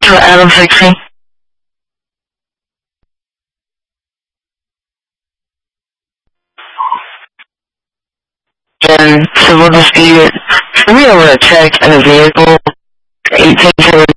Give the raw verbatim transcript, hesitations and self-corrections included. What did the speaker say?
To Adam sixteen. And civil dispute. We over a check in a vehicle. eighteen forty